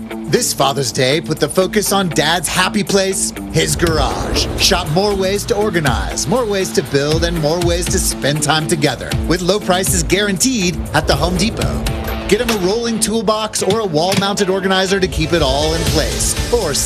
This Father's Day put the focus on Dad's happy place, his garage. Shop more ways to organize, more ways to build, and more ways to spend time together with low prices guaranteed at the Home Depot. Get him a rolling toolbox or a wall-mounted organizer to keep it all in place, or